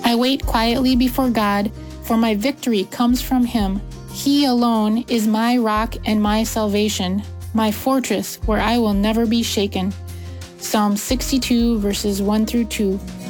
I wait quietly before God, for my victory comes from Him. He alone is my rock and my salvation, my fortress where I will never be shaken. Psalm 62 verses 1 through 2.